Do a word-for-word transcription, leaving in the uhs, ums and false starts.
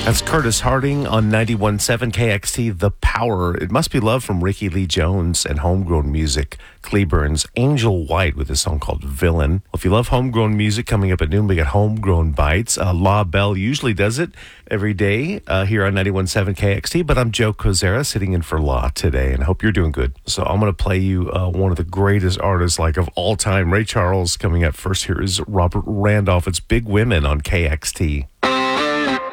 That's Curtis Harding on ninety-one point seven K X T, The Power. It Must Be Love from Ricky Lee Jones and Homegrown Music. Cleburne's Angel White with a song called Villain. Well, if you love homegrown music, coming up at noon, we got Homegrown Bites. Uh, La Belle usually does it every day uh, here on ninety-one point seven K X T, but I'm Joe Kozera sitting in for La today, and I hope you're doing good. So I'm going to play you uh, one of the greatest artists like of all time, Ray Charles, coming up first. Here is Robert Randolph. It's Big Women on K X T.